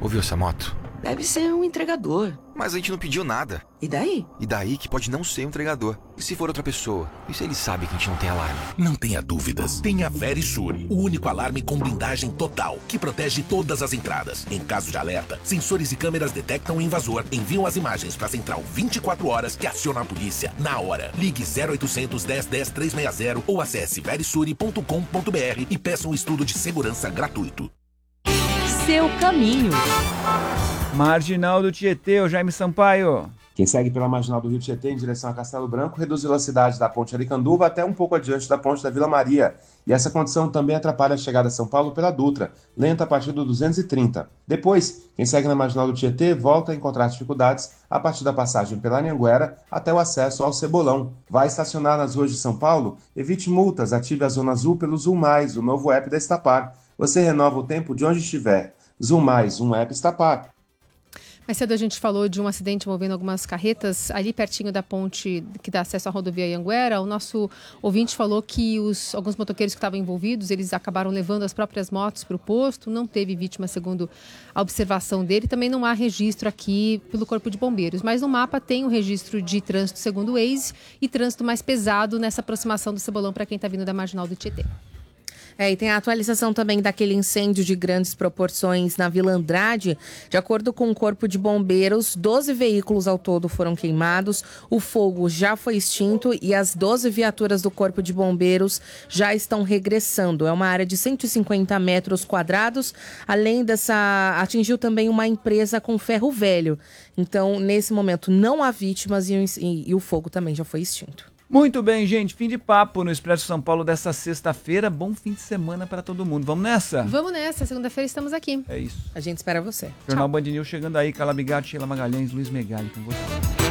Ouviu essa moto? Deve ser um entregador. Mas a gente não pediu nada. E daí? E daí que pode não ser um entregador. E se for outra pessoa? E se ele sabe que a gente não tem alarme? Não tenha dúvidas. Tenha Verisure, o único alarme com blindagem total, que protege todas as entradas. Em caso de alerta, sensores e câmeras detectam o invasor, enviam as imagens para a central 24 horas que aciona a polícia na hora. Ligue 0800 10 10 360 ou acesse verisure.com.br e peça um estudo de segurança gratuito. Seu caminho. Marginal do Tietê, o Jaime Sampaio. Quem segue pela Marginal do Rio Tietê em direção a Castelo Branco reduz a velocidade da ponte Aricanduva até um pouco adiante da ponte da Vila Maria. E essa condição também atrapalha a chegada a São Paulo pela Dutra, lenta a partir do 230. Depois, quem segue na Marginal do Tietê volta a encontrar dificuldades a partir da passagem pela Anhanguera até o acesso ao Cebolão. Vai estacionar nas ruas de São Paulo? Evite multas, ative a Zona Azul pelo Zoom+, o novo app da Estapar. Você renova o tempo de onde estiver. Zoom+, um app Estapar. Mais cedo a gente falou de um acidente envolvendo algumas carretas ali pertinho da ponte que dá acesso à rodovia Anhanguera. O nosso ouvinte falou que alguns motoqueiros que estavam envolvidos, eles acabaram levando as próprias motos para o posto. Não teve vítima, segundo a observação dele. Também não há registro aqui pelo Corpo de Bombeiros. Mas no mapa tem o registro de trânsito segundo o Waze e trânsito mais pesado nessa aproximação do Cebolão para quem está vindo da Marginal do Tietê. E tem a atualização também daquele incêndio de grandes proporções na Vila Andrade. De acordo com o Corpo de Bombeiros, 12 veículos ao todo foram queimados, o fogo já foi extinto e as 12 viaturas do Corpo de Bombeiros já estão regressando. É uma área de 150 metros quadrados, além dessa, atingiu também uma empresa com ferro velho. Então, nesse momento, não há vítimas e o fogo também já foi extinto. Muito bem, gente. Fim de papo no Expresso São Paulo dessa sexta-feira. Bom fim de semana para todo mundo. Vamos nessa? Vamos nessa. Segunda-feira estamos aqui. É isso. A gente espera você. Jornal Band News chegando aí. Calabigatti, Sheila Magalhães, Luiz Megali com você.